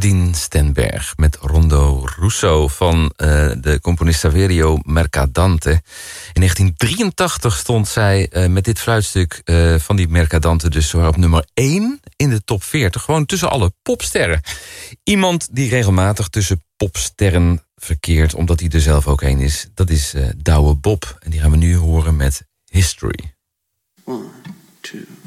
Claudine Stenberg met Rondo Russo van de componist Saverio Mercadante. In 1983 stond zij met dit fluitstuk van die Mercadante dus op nummer 1 in de top 40. Gewoon tussen alle popsterren. Iemand die regelmatig tussen popsterren verkeert, omdat hij er zelf ook een is. Dat is Douwe Bob. En die gaan we nu horen met History. 1, 2...